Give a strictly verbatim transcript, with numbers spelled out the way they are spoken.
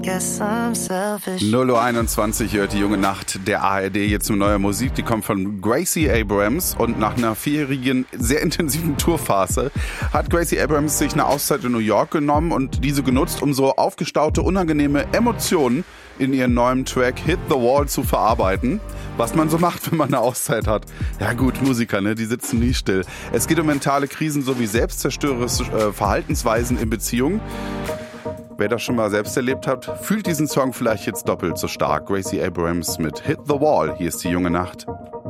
null Uhr einundzwanzig hört die junge Nacht der A R D jetzt mit neuer Musik. Die kommt von Gracie Abrams und nach einer vierjährigen, sehr intensiven Tourphase hat Gracie Abrams sich eine Auszeit in New York genommen und diese genutzt, um so aufgestaute, unangenehme Emotionen in ihren neuen Track Hit the Wall zu verarbeiten. Was man so macht, wenn man eine Auszeit hat. Ja gut, Musiker, ne, die sitzen nie still. Es geht um mentale Krisen sowie selbstzerstörerische äh, Verhaltensweisen in Beziehungen. Wer das schon mal selbst erlebt hat, fühlt diesen Song vielleicht jetzt doppelt so stark. Gracie Abrams mit Hit the Wall. Hier ist die junge Nacht.